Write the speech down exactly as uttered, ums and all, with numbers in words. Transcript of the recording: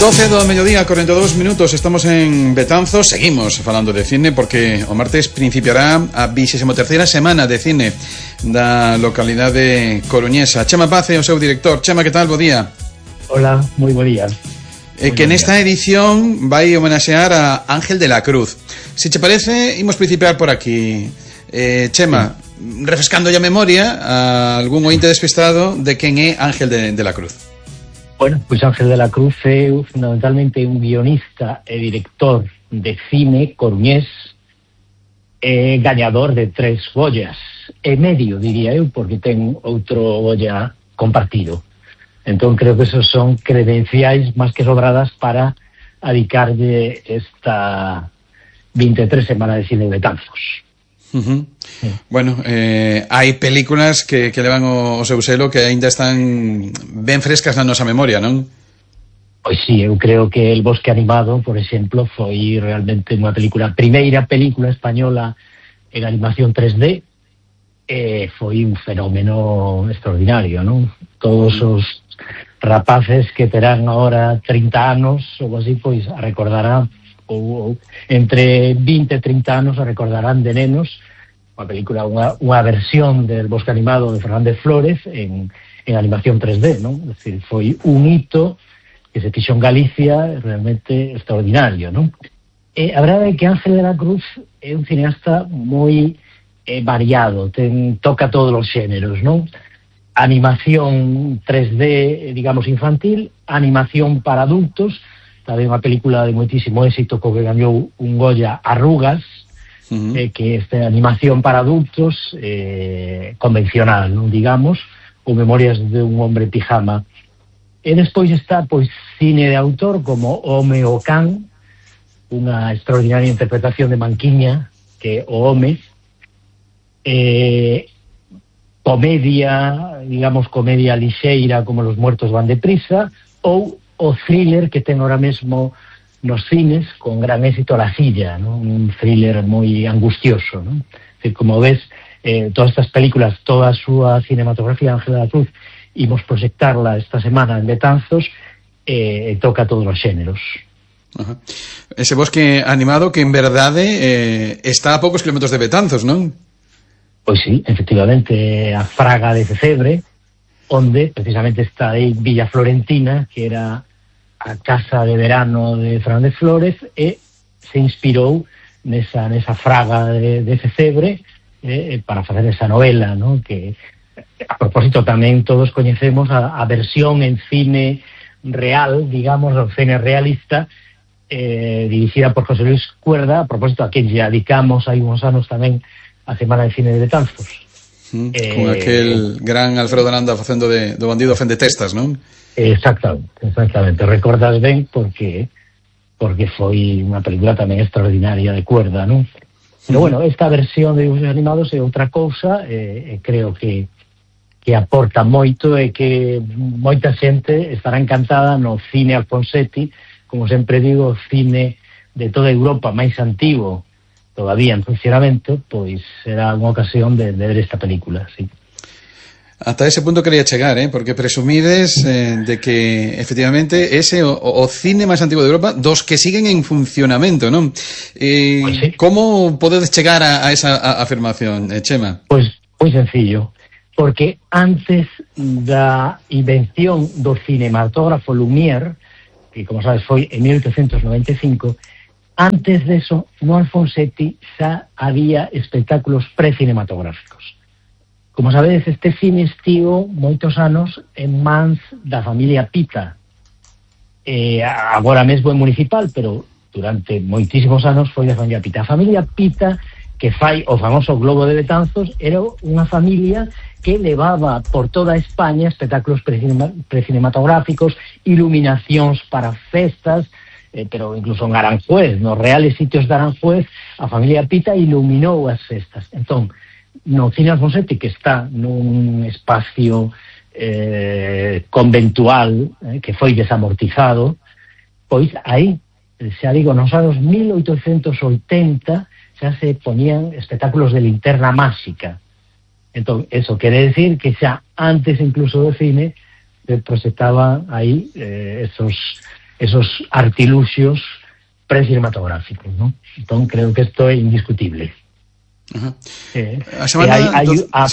doce do mediodía, cuarenta e dous minutos. Estamos en Betanzos. Seguimos falando de cine porque o martes principiará a vixésima terceira semana de cine da localidade coruñesa. Chema Paz é o seu director. Chema, que tal? Bo día. Hola, moi bo día. Eh, que nesta edición vai homenaxear a Ángel de la Cruz. Se che parece, imos principiar por aquí. eh, Chema, sí. Refrescando a memoria a algún ointe despistado de quen é Ángel de, de la Cruz. Bueno, pois Ángel de la Cruz é fundamentalmente un guionista e director de cine coruñés, e gañador de tres Goyas e medio, diría eu, porque ten outro Goya compartido. Entón creo que esos son credenciais máis que sobradas para adicarlle esta vinte e tres semana de cine de Betanzos. Uh-huh. Sí. Bueno, eh, hai películas que, que levan o, o seu selo que aínda están ben frescas na nosa memoria, non? Pois sí, eu creo que El Bosque Animado, por exemplo, foi realmente unha película, primeira película española en animación tres D, e foi un fenómeno extraordinario, non? Todos os rapaces que terán agora trinta anos ou así, pois a recordarán, ou, ou entre vinte e trinta anos a recordarán de nenos unha película, unha, unha versión del Bosque Animado de Fernández Flórez en, en animación tres D, non? É dicir, foi un hito que se fixo en Galicia realmente extraordinario, non? E a verdade é que Ángel de la Cruz é un cineasta moi eh, variado, ten, toca todos os xéneros, non? Animación tres D, digamos, infantil, animación para adultos, tamén unha película de moitísimo éxito co que gañou un Goya, Arrugas, uh-huh. eh, que é esta animación para adultos eh, convencional, non digamos, ou Memorias de un hombre en pijama. E despois está, pois, cine de autor como Home o Can, unha extraordinaria interpretación de Manquiña, que é o Home, eh, comedia, digamos, comedia lixeira como Los muertos van deprisa, ou o thriller que ten ahora mesmo nos cines con gran éxito La silla, ¿no? Un thriller moi angustioso, ¿no? Es decir, como ves, eh, todas estas películas, toda a súa cinematografía, Ángel de la Cruz, imos proxectarla esta semana en Betanzos, e eh, toca todos os xéneros. Ajá. Ese Bosque Animado que en verdade eh, está a poucos kilómetros de Betanzos, non? Pois sí, efectivamente, a Fraga de Cecebre, onde precisamente está aí Villa Florentina, que era a casa de verano de Fernández Flórez, e se inspirou nesa, nesa Fraga de, de Cecebre eh, para facer esa novela, ¿no? Que, a propósito, tamén todos coñecemos a, a versión en cine real, digamos, o cine realista, eh, dirigida por José Luis Cuerda, a propósito a quen lle dedicamos hai uns anos tamén a Semana de Cine de Betanzos. Mm, eh, con aquel gran Alfredo Aranda facendo de, do bandido Fende Testas, non? Exactamente, exactamente. Recordas ben porque porque foi unha película tamén extraordinaria de Cuerda, non? Pero bueno, esta versión de dibujos animados é outra cousa, e, e creo que que aporta moito e que moita xente estará encantada no cine Alfonsetti, como sempre digo, cine de toda Europa máis antigo todavía en funcionamento, pois será unha ocasión de, de ver esta película, sí. Ata ese punto quería chegar, eh? Porque presumides eh, de que efectivamente ese o, o cine máis antigo de Europa, dos que siguen en funcionamento, non? Eh, pois sí. Como podedes chegar a, a esa a, afirmación, eh, Chema? Pois moi sencillo, porque antes da invención do cinematógrafo Lumière, que como sabes foi en mil oitocentos noventa e cinco, antes de eso, no Alfonsetti xa había espectáculos precinematográficos. Como sabedes, este cine estivo moitos anos en mans da familia Pita. Eh, agora mesmo é municipal, pero durante moitísimos anos foi da familia Pita. A familia Pita, que fai o famoso Globo de Betanzos, era unha familia que levaba por toda España espectáculos precinematográficos, iluminacións para festas, eh, pero incluso en Aranjuez, nos reales sitios de Aranjuez, a familia Pita iluminou as festas. Entón, no cine Alfonsetti, que está nun espacio eh, conventual, eh, que foi desamortizado, pois aí, xa digo, nos anos mil oitocentos oitenta xa se ponían espectáculos de linterna máxica. Entón, eso quere decir que xa antes incluso do cine se proxectaban aí eh, esos esos artiluxios precinematográficos, ¿no? Entón creo que isto é indiscutible. Uh-huh. Eh, a semana hai, hai, do... a